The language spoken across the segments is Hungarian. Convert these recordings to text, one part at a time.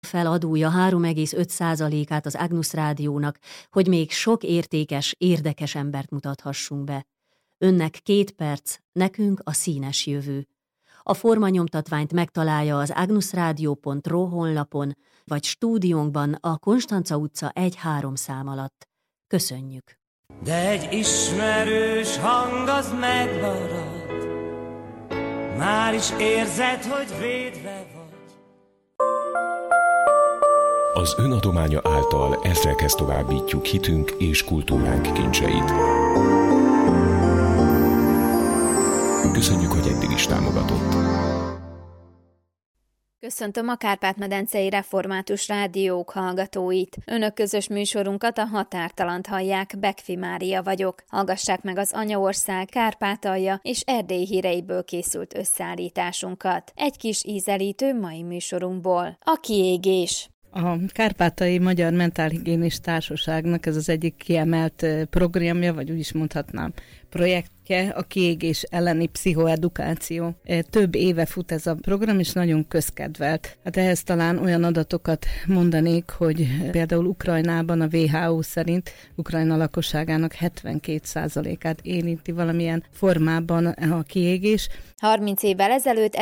fel adója 3,5%-át az Agnus Rádiónak, hogy még sok értékes, érdekes embert mutathassunk be. Önnek 2 perc, nekünk a színes jövő. A formanyomtatványt megtalálja az agnusradio.ro honlapon, vagy stúdiónkban a Konstanca utca 1-3 szám alatt. Köszönjük! De egy ismerős hang az megmarad, már is érzed, hogy védve vagy. Az önadománya által ezrekhez továbbítjuk hitünk és kultúránk kincseit. Köszönjük, hogy eddig is támogatott. Köszöntöm a Kárpát-medencei Református Rádiók hallgatóit. Önök közös műsorunkat, a Határtalant hallják, Bekfi Mária vagyok. Hallgassák meg az Anyaország, Kárpátalja és Erdély híreiből készült összeállításunkat. Egy kis ízelítő mai műsorunkból. A kiégés. A Kárpátai Magyar Mentálhigiénés Társaságnak ez az egyik kiemelt programja, vagy úgy is mondhatnám, projektje a kiégés elleni pszichoedukáció. Több éve fut ez a program, és nagyon közkedvelt. Hát ehhez talán olyan adatokat mondanék, hogy például Ukrajnában a WHO szerint Ukrajna lakosságának 72%-át érinti valamilyen formában a kiégés. 30 évvel ezelőtt,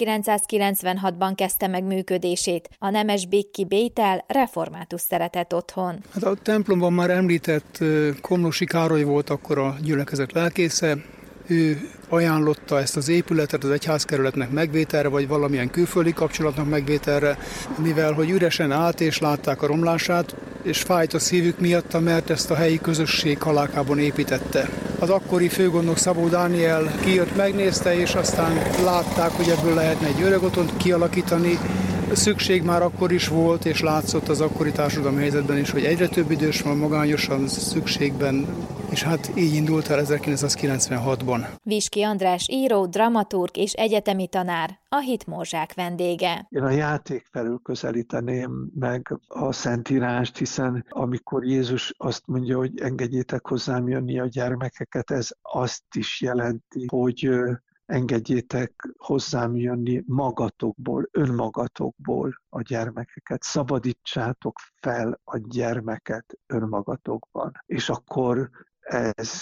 1996-ban kezdte meg működését. A Nemes Bikki Bétel református szeretett otthon. Hát a templomban már említett Komlósi Károly volt akkor a gyülekezet lelkésze. Ő ajánlotta ezt az épületet az egyházkerületnek megvételre, vagy valamilyen külföldi kapcsolatnak megvételre, mivel hogy üresen állt és látták a romlását, és fájt a szívük miatta, mert ezt a helyi közösség Halákában építette. Az akkori főgondnok Szabó Dániel kijött, megnézte, és aztán látták, hogy ebből lehetne egy öregotthont kialakítani. Szükség már akkor is volt, és látszott az akkori társadalmi helyzetben is, hogy egyre több idős van magányosan szükségben, és hát így indult el 1996-ban. Viski András író, dramaturg és egyetemi tanár, a Hitmorzsák vendége. Én a játék felől közelíteném meg a Szentírást, hiszen amikor Jézus azt mondja, hogy engedjétek hozzám jönni a gyermekeket, ez azt is jelenti, hogy engedjétek hozzám jönni magatokból, önmagatokból a gyermekeket. Szabadítsátok fel a gyermeket önmagatokban. És akkor ez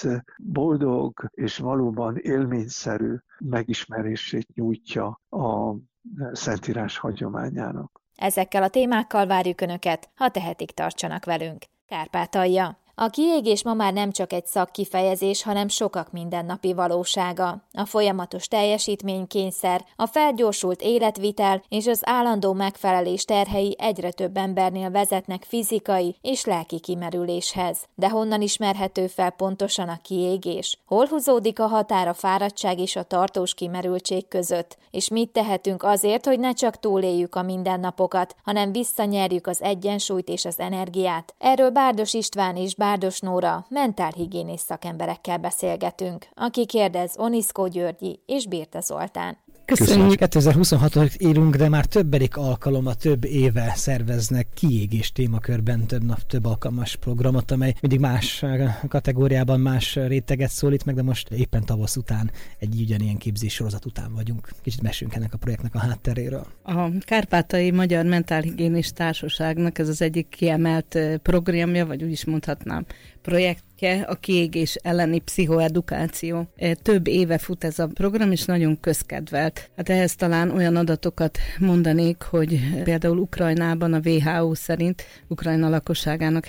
boldog és valóban élményszerű megismerését nyújtja a Szentírás hagyományának. Ezekkel a témákkal várjuk Önöket, ha tehetik, tartsanak velünk. Kárpátalja. A kiégés ma már nem csak egy szakkifejezés, hanem sokak mindennapi valósága. A folyamatos teljesítménykényszer, a felgyorsult életvitel és az állandó megfelelés terhei egyre több embernél vezetnek fizikai és lelki kimerüléshez. De honnan ismerhető fel pontosan a kiégés? Hol húzódik a határ a fáradtság és a tartós kimerültség között? És mit tehetünk azért, hogy ne csak túléljük a mindennapokat, hanem visszanyerjük az egyensúlyt és az energiát? Erről Bárdos István és Bárdos Nóra mentálhigiénész szakemberekkel beszélgetünk, aki kérdez Oniszkó Györgyi és Birte Zoltán. Köszönjük. 2026-ot írunk, de már többedik alkalommal, több éve szerveznek kiégés témakörben több nap, több alkalmas programot, amely mindig más kategóriában más réteget szólít meg, de most éppen tavasz után egy ugyanilyen képzés sorozat után vagyunk. Kicsit mesélünk ennek a projektnek a hátteréről. A Kárpátai Magyar Mentálhigiénés Társaságnak ez az egyik kiemelt programja, vagy úgy is mondhatnám, projektje a kiégés elleni pszichoedukáció. Több éve fut ez a program, és nagyon közkedvelt. Hát ehhez talán olyan adatokat mondanék, hogy például Ukrajnában a WHO szerint Ukrajna lakosságának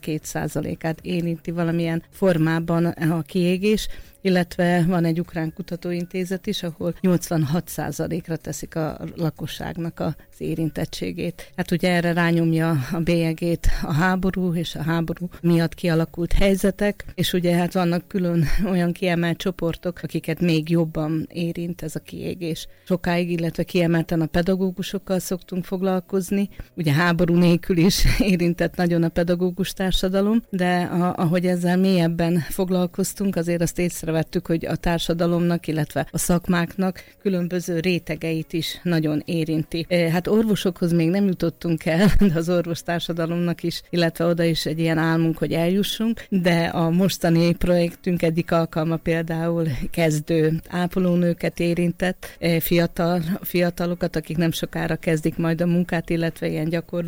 72%-át érinti valamilyen formában a kiégés, illetve van egy ukrán kutatóintézet is, ahol 86%-ra teszik a lakosságnak az érintettségét. Hát ugye erre rányomja a bélyegét a háború és a háború miatt kialakult helyzetek, és ugye hát vannak külön olyan kiemelt csoportok, akiket még jobban érint ez a kiégés. Sokáig, illetve kiemelten a pedagógusokkal szoktunk foglalkozni. Ugye háború nélkül is érintett nagyon a pedagógus társadalom, de ahogy ezzel mélyebben foglalkoztunk, azért azt észrevettük, hogy a társadalomnak, illetve a szakmáknak különböző rétegeit is nagyon érinti. Hát orvosokhoz még nem jutottunk el, de az orvostársadalomnak is, illetve oda is egy ilyen álmunk, hogy eljussunk, de a mostani projektünk egyik alkalma például kezdő ápolónőket érintett, fiatalokat, akik nem sokára kezdik majd a munkát, illetve ilyen gyakorló